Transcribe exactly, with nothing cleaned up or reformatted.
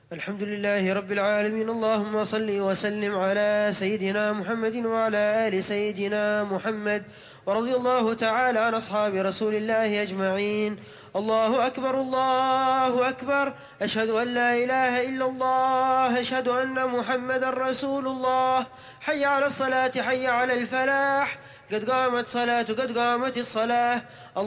الحمد لله رب العالمين. اللهم صل وسلم على سيدنا محمد وعلى آل سيدنا محمد، ورضي الله تعالى عن أصحاب رسول الله أجمعين. الله أكبر الله أكبر، أشهد أن لا إله إلا الله، أشهد أن محمد رسول الله. حي على الصلاة حي على الفلاح، قد قامت صلاة قد قامت الصلاة.